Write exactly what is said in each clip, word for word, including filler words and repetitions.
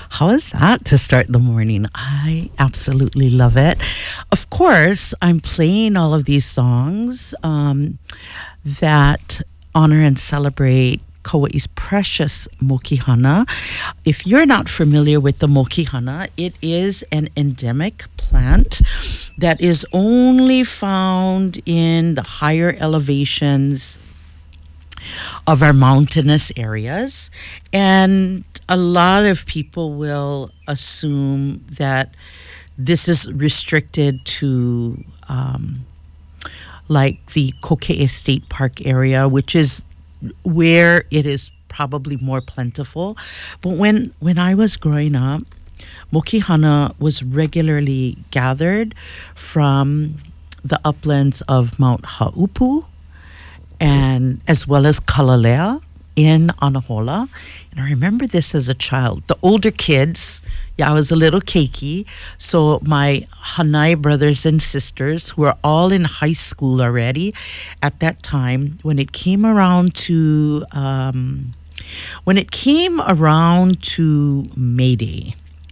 How is that to start the morning? I absolutely love it. Of course, I'm playing all of these songs um, that honor and celebrate Kauai's precious mokihana. If you're not familiar with the mokihana, it is an endemic plant that is only found in the higher elevations of our mountainous areas. And a lot of people will assume that this is restricted to um, like the Kokee State Park area, which is where it is probably more plentiful. But when, when I was growing up, mokihana was regularly gathered from the uplands of Mount Haupu, and as well as Kalalea in Anahola. And I remember this as a child. The older kids, yeah, I was a little cakey. So my Hanai brothers and sisters, who were all in high school already at that time, when it came around to um, when it came around to May Day,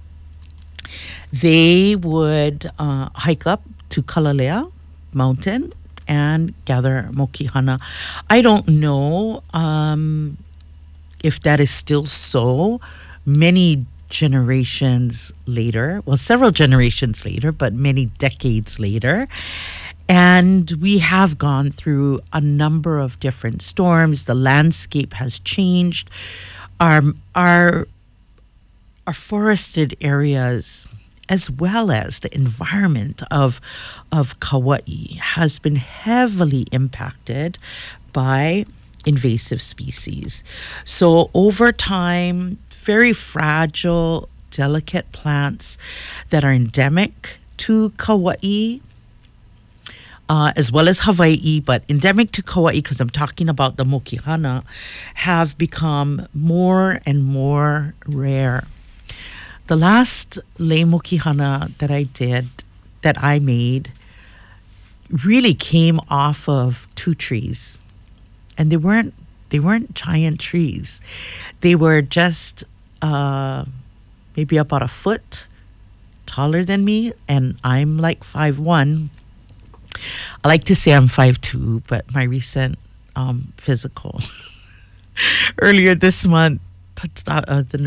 they would uh, hike up to Kalalea Mountain and gather mokihana. I don't know um, if that is still so many generations later. Well, several generations later, but many decades later. And we have gone through a number of different storms. The landscape has changed. Our, our, our forested areas, as well as the environment of of Kauai, has been heavily impacted by invasive species. So over time, very fragile, delicate plants that are endemic to Kauai, uh, as well as Hawaii, but endemic to Kauai, because I'm talking about the mokihana, have become more and more rare. The last lei mokihana that I did, that I made, really came off of two trees. And they weren't they weren't giant trees. They were just uh, maybe about a foot taller than me, and I'm like five one. I like to say I'm five two, but my recent um, physical earlier this month, uh, the